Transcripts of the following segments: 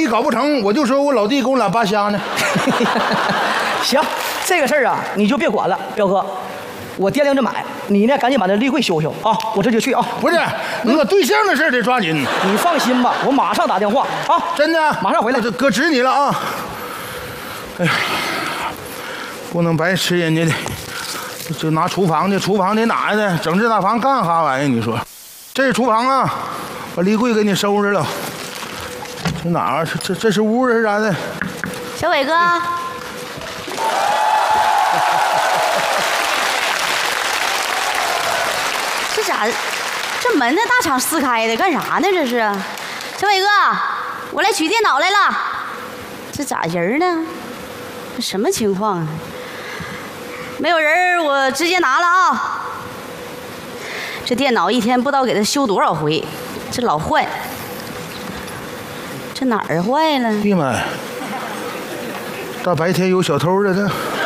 搞不成，我就说我老弟给我俩扒瞎呢。 行，这个事儿啊，你就别管了，彪哥，我掂量着买，你呢赶紧把那立柜修修啊，我这就去啊。 不是，那个对象的事得抓紧。 你放心吧，我马上打电话啊。 真的， 马上回来。 这哥指你了啊！哎呀，不能白吃人家的，就拿厨房的，厨房得哪的？整这大房干啥玩意儿？你说，这是厨房啊，把立柜给你收拾了。这哪儿？这是屋是啥的？ 小伟哥。这咋？这门那大敞撕开的，干啥呢？这是，小伟哥，我来取电脑来了。这咋人呢？这什么情况啊？没有人，我直接拿了啊。这电脑一天不知道给他修多少回，这老坏。这哪儿坏了？ 哎呀妈呀！大白天有小偷的这。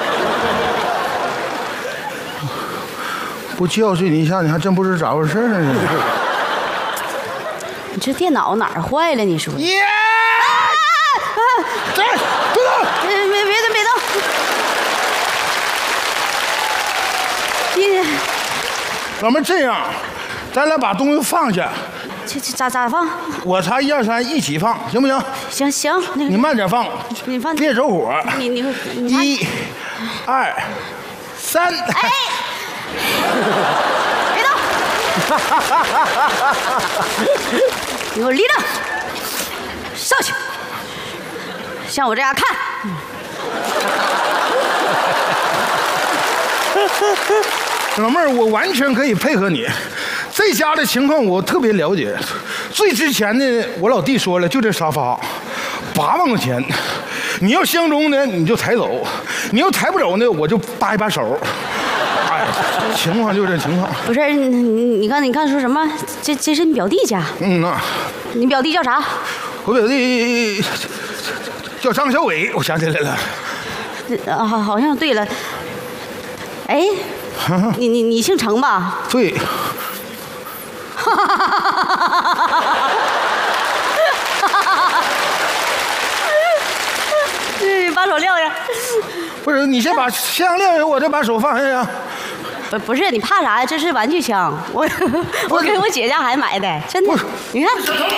不教训你一下，你还真不知咋回事呢。 你这电脑哪儿坏了？你说？ 耶！这别动！ 别动！ 老妹儿，这样，咱俩把东西放下。 这咋放？ 我查1、2、3一起放，行不行？ 行，那个你慢点放， 你放， 别走火。 你 1、2、3。 哎！别动！你给我立正，上去，像我这样看。 老妹儿，我完全可以配合你。这家的情况我特别了解。最值钱的，我老弟说了，就这沙发，8万块钱。你要相中呢，你就抬走；你要抬不走呢，我就搭一把手。哎，情况就这情况。 不是你刚说什么？这是你表弟家？ 嗯呐。 你表弟叫啥？ 我表弟叫张小伟，我想起来了。 好像对了。哎，你姓程吧？ 对。 把手撂下。 不是，你先把枪撂下，我再把手放下呀。 不是，你怕啥呀？这是玩具枪，我给我姐家孩子买的，真的。你看，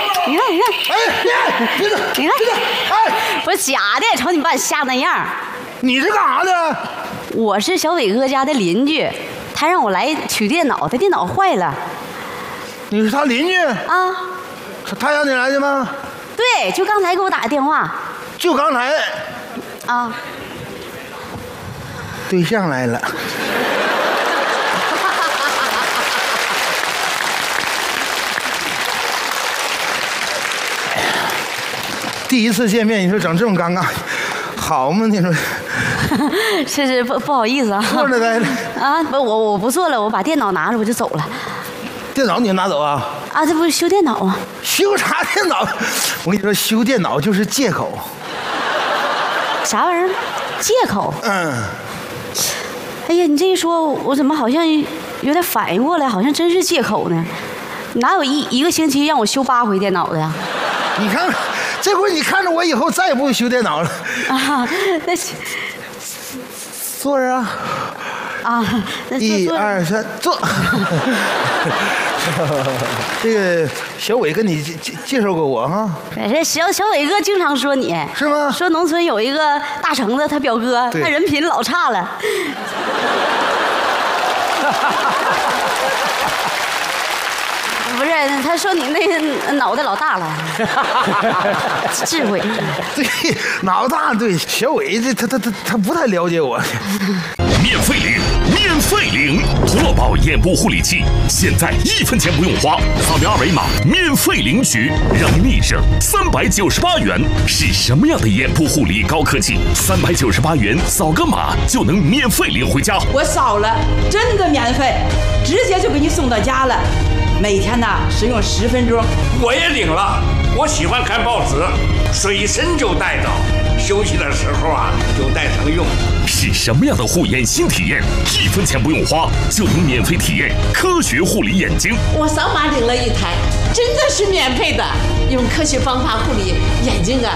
哎，别动！ 你看，哎，不是假的，瞅你把你吓那样。 你是干啥的？ 我是小伟哥家的邻居，他让我来取电脑，他电脑坏了。 你是他邻居啊？ 他让你来的吗？ 对，就刚才给我打的电话。 就刚才。 啊。 对象来了。第一次见面，你说整这么尴尬，好吗？你说。 是不好意思啊。 坐着待着。 啊，不，我不坐了，我把电脑拿着我就走了。 电脑你拿走啊？ 啊，这不是修电脑吗？ 修啥电脑？我跟你说，修电脑就是借口。 啥玩意儿？借口？ 嗯。 哎呀，你这一说，我怎么好像有点反应过来，好像真是借口呢？哪有一个星期让我修8回电脑的呀？ 你看，这回你看着我以后再也不会修电脑了。 啊，那坐着啊。 啊 ，1、2、3，坐。这个小伟跟你介绍过我哈。 这小伟哥经常说你是吗？ 说农村有一个大橙子，他表哥，那人品老差了。不是，他说你那个脑袋老大了，智慧。 对，脑大对。小伟这他不太了解我。 免费领国宝眼部护理器，现在1分钱不用花，扫描2维码免费领取，让你立省398元。是什么样的眼部护理高科技？398元扫个码就能免费领回家。 我扫了，真的免费，直接就给你送到家了。每天呢使用10分钟。 我也领了，我喜欢看报纸，随身就带着，休息的时候啊就带上用。 是什么样的护眼新体验？1分钱不用花就能免费体验科学护理眼睛。 我扫码领了1台，真的是免费的，用科学方法护理眼睛啊。